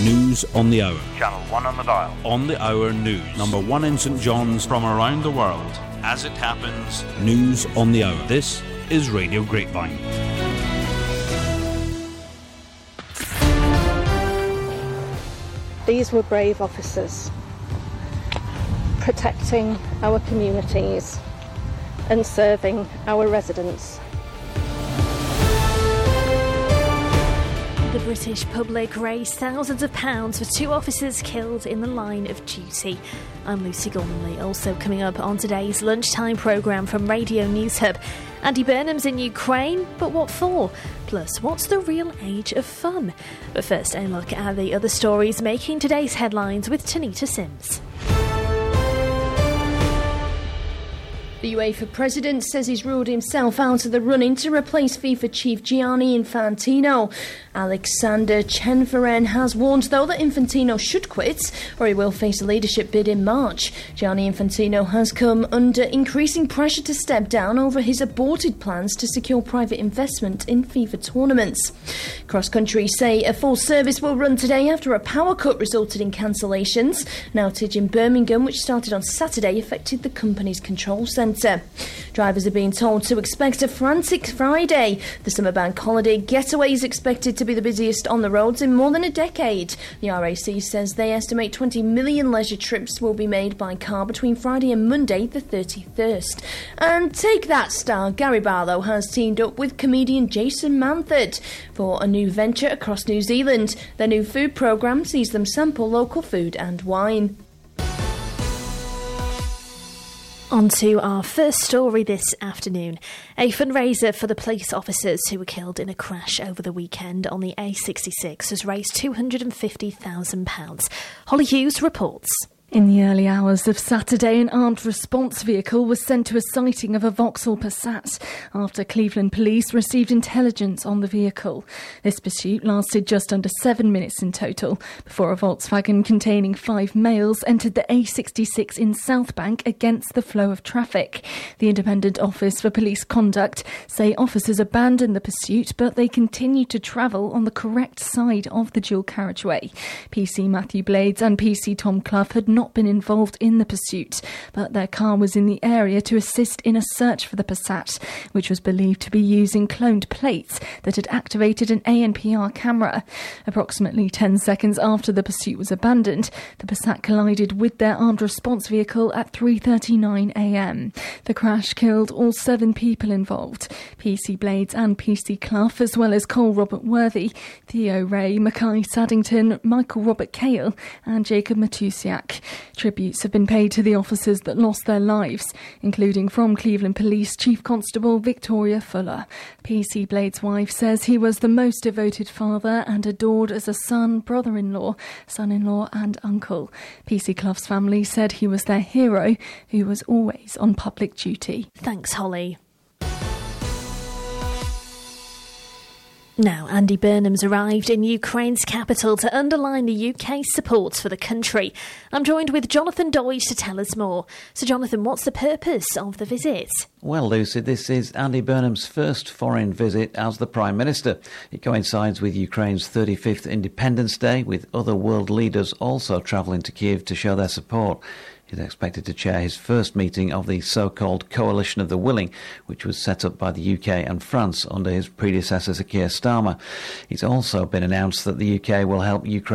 News on the Hour. Channel 1 on the dial. On the Hour News. Number 1 in St John's. From around the world, as it happens. News on the Hour. This is Radio Grapevine. These were brave officers, protecting our communities and serving our residents. The British public raised thousands of pounds for 2 officers killed in the line of duty. I'm Lucy Gormley. Also coming up on today's lunchtime programme from Radio News Hub. Andy Burnham's in Ukraine, but what for? Plus, what's the real age of fun? But first, a look at the other stories making today's headlines with Tanita Sims. The UEFA president says he's ruled himself out of the running to replace FIFA chief Gianni Infantino. Alexander Chenferen has warned, though, that Infantino should quit or he will face a leadership bid in March. Gianni Infantino has come under increasing pressure to step down over his aborted plans to secure private investment in FIFA tournaments. Cross Country say a full service will run today after a power cut resulted in cancellations. An outage in Birmingham, which started on Saturday, affected the company's control centre. Drivers are being told to expect a frantic Friday. The summer bank holiday getaway is expected to be the busiest on the roads in more than a decade. The RAC says they estimate 20 million leisure trips will be made by car between Friday and Monday the 31st. And Take That star Gary Barlow has teamed up with comedian Jason Manford for a new venture across New Zealand. Their new food programme sees them sample local food and wine. On to our first story this afternoon. A fundraiser for the police officers who were killed in a crash over the weekend on the A66 has raised £250,000. Holly Hughes reports. In the early hours of Saturday, an armed response vehicle was sent to a sighting of a Vauxhall Passat after Cleveland police received intelligence on the vehicle. This pursuit lasted just under 7 minutes in total before a Volkswagen containing 5 males entered the A66 in Southbank against the flow of traffic. The Independent Office for Police Conduct say officers abandoned the pursuit, but they continued to travel on the correct side of the dual carriageway. PC Matthew Blades and PC Tom Clough had not been involved in the pursuit, but their car was in the area to assist in a search for the Passat, which was believed to be using cloned plates that had activated an ANPR camera. Approximately 10 seconds after the pursuit was abandoned, the Passat collided with their armed response vehicle at 3:39 a.m. The crash killed all 7 people involved, PC Blades and PC Clough, as well as Cole Robert Worthy, Theo Ray, Mackay Saddington, Michael Robert Cale and Jacob Matusiak. Tributes have been paid to the officers that lost their lives, including from Cleveland Police Chief Constable Victoria Fuller. PC Blades' wife says he was the most devoted father and adored as a son, brother-in-law, son-in-law and uncle. PC Clough's family said he was their hero who was always on public duty. Thanks, Holly. Now, Andy Burnham's arrived in Ukraine's capital to underline the UK's support for the country. I'm joined with Jonathan Doidge to tell us more. So, Jonathan, what's the purpose of the visit? Well, Lucy, this is Andy Burnham's first foreign visit as the Prime Minister. It coincides with Ukraine's 35th Independence Day, with other world leaders also travelling to Kyiv to show their support. He's expected to chair his first meeting of the so-called Coalition of the Willing, which was set up by the UK and France under his predecessor, Sir Keir Starmer. It's also been announced that the UK will help Ukraine